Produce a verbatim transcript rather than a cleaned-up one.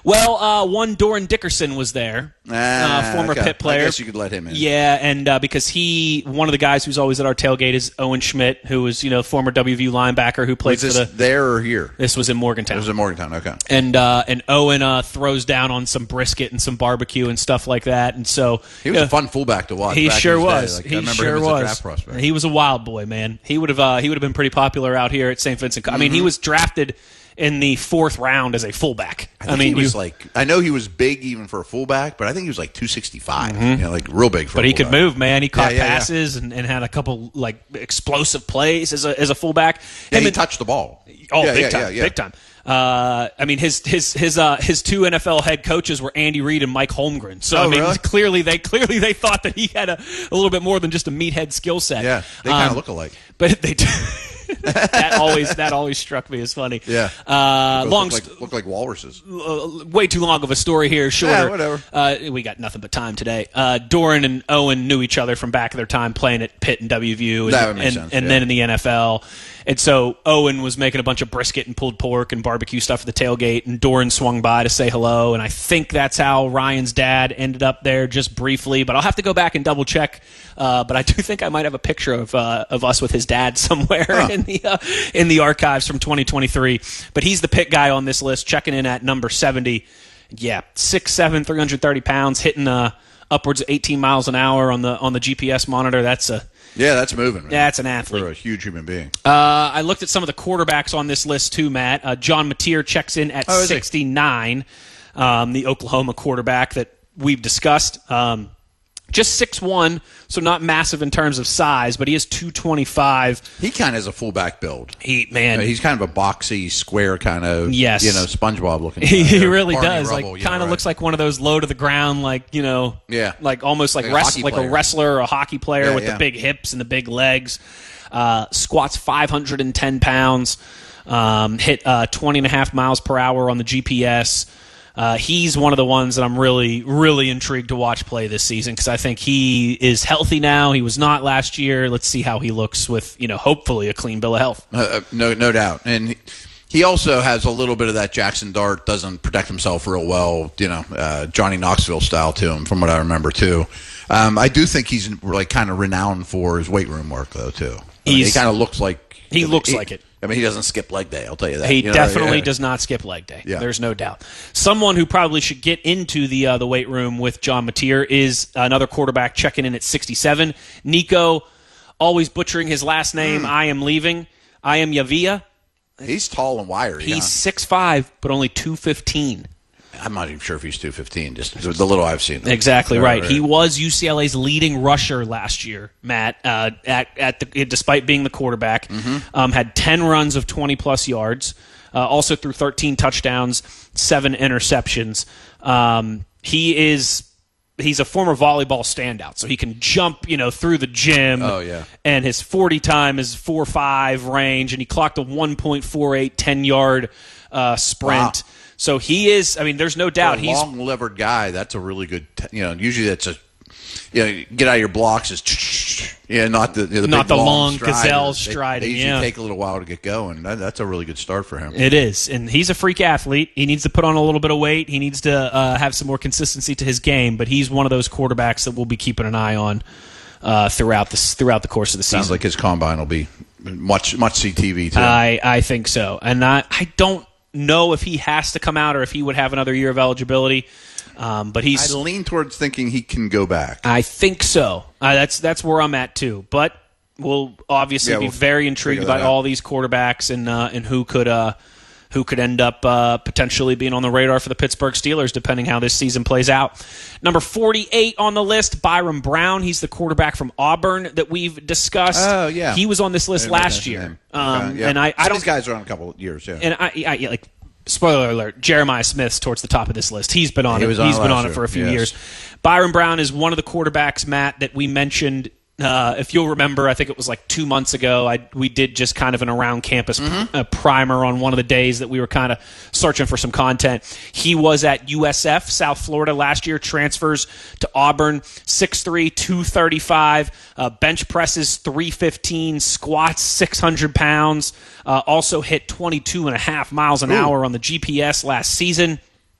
Well, uh, one Doran Dickerson was there, ah, uh, former okay. Pitt player. I guess you could let him in. Yeah, and uh, because he, one of the guys who's always at our tailgate is Owen Schmidt, who was, you know, former W V U linebacker who played was for this the. there or here? This was in Morgantown. It was in Morgantown. Okay. And uh, and Owen uh, throws down on some brisket and some barbecue and stuff like that, and so he was uh, a fun fullback to watch. He back sure in his was. Day. Like, he I remember sure him as was. a draft prospect. He was a wild boy, man. He would have uh, he would have been pretty popular out here at Saint Vincent. I mean, he was drafted in the fourth round as a fullback. I, think I mean, he was you, like I know he was big even for a fullback, but I think he was like two sixty-five. You know, like real big for. but a he could fullback. move, man. He caught Yeah, yeah, yeah. passes and, and had a couple like explosive plays as a as a fullback. Yeah, Him he and- touched the ball. Oh, yeah, big yeah, time, yeah, yeah. big time. Uh, I mean, his his his uh, his two N F L head coaches were Andy Reid and Mike Holmgren. So Oh, I mean, really? clearly they clearly they thought that he had a, a little bit more than just a meathead skill set. Yeah, they kind of Um, look alike. But they do. that always that always struck me as funny. Yeah, Uh, Both long, look like, look like walruses. uh, way too long of a story here. Shorter. Yeah, whatever. Uh, we got nothing but time today. Uh, Doran and Owen knew each other from back of their time playing at Pitt and W V U, and, That would make and, sense, and yeah. then in the N F L. And so Owen was making a bunch of brisket and pulled pork and barbecue stuff at the tailgate, and Doran swung by to say hello. And I think that's how Ryan's dad ended up there, just briefly. But I'll have to go back and double check. Uh, but I do think I might have a picture of uh, of us with his dad somewhere Huh. in the uh, in the archives from twenty twenty-three. But he's the Pitt guy on this list, checking in at number seventy. Yeah, six seven, three hundred thirty pounds, hitting uh, upwards of eighteen miles an hour on the on the G P S monitor. That's a Yeah, that's moving. Man. that's an athlete. For a huge human being. Uh, I looked at some of the quarterbacks on this list too, Matt. Uh, John Mateer checks in at Oh, is he? sixty-nine, um, the Oklahoma quarterback that we've discussed. Um, just six one, so not massive in terms of size, but he is two twenty-five. He kind of has a fullback build. He, man, He's kind of a boxy, square kind of, Yes. you know, SpongeBob looking. guy. He, he Or really Barney does. Rubble, Like, you know, kind of right? looks like one of those low to the ground, like you know, Yeah. like almost like Like a wrest- hockey like a player. wrestler or a hockey player Yeah, with yeah. the big hips and the big legs. Uh, squats five hundred ten pounds. Um, hit uh, twenty and a half miles per hour on the G P S. Uh, he's one of the ones that I'm really, really intrigued to watch play this season because I think he is healthy now. He was not last year. Let's see how he looks with, you know, hopefully a clean bill of health. Uh, uh, no, no doubt. And he, he also has a little bit of that Jackson Dart, doesn't protect himself real well, you know, uh, Johnny Knoxville style to him, from what I remember, too. Um, I do think he's like kind of renowned for his weight room work, though, too. I mean, he He's- kind of looks like He looks like it. I mean, he doesn't skip leg day. I'll tell you that. He You know, definitely yeah. does not skip leg day. Yeah. There's no doubt. Someone who probably should get into the uh, the weight room with John Mateer is another quarterback checking in at sixty-seven. Nico, always butchering his last name. Hmm. I am leaving. I am Yavia. He's tall and wiry. He's yeah. six five, but only two fifteen. I'm not even sure if he's two fifteen. Just the little I've seen. Exactly right. right. He was U C L A's leading rusher last year, Matt. Uh, at at the despite being the quarterback, Mm-hmm. um, had ten runs of twenty plus yards. Uh, also threw thirteen touchdowns, seven interceptions. Um, he is he's a former volleyball standout, so he can jump, you know, through the gym. Oh, yeah. And his forty time is four five range, and he clocked a one point four eight ten-yard uh, sprint. Wow. So he is, I mean, there's no doubt. For a He's long-levered guy. That's a really good. T- you know, usually that's a. You know, get out of your blocks is. Yeah, not the, the Not big, the long, long strider. gazelle They- striding, They, usually yeah. take a little while to get going. That, that's a really good start for him. It is, and he's a freak athlete. He needs to put on a little bit of weight. He needs to uh, have some more consistency to his game, but he's one of those quarterbacks that we'll be keeping an eye on uh, throughout this throughout the course of the season. Sounds like his combine will be much much C T V too. I, I think so, and I, I don't know if he has to come out or if he would have another year of eligibility, um, but he's. I lean towards thinking he can go back. I think so. Uh, that's that's where I'm at too. But we'll obviously Yeah, be we'll very intrigued figure that about out. all these quarterbacks and uh, and who could uh, who could end up uh, potentially being on the radar for the Pittsburgh Steelers, depending how this season plays out. Number forty-eight on the list, Byron Brown. He's the quarterback from Auburn that we've discussed. Oh, yeah. he was on this list I didn't last recognize year. him. Um, Okay, yeah. And I, I Some of don't these guys are on a couple of years. Yeah. and I, I yeah, like spoiler alert, Jeremiah Smith's towards the top of this list. He's been on He it. was on He's it been last on it year, for a few yes. years. Byron Brown is one of the quarterbacks, Matt, that we mentioned. Uh, if you'll remember, I think it was like two months ago. I we did just kind of an around campus Mm-hmm. pr- uh, primer on one of the days that we were kind of searching for some content. He was at U S F, South Florida last year. Transfers to Auburn, six three, two thirty-five, uh, bench presses three fifteen, squats six hundred pounds. Uh, also hit twenty-two and a half miles an Ooh. hour on the G P S last season.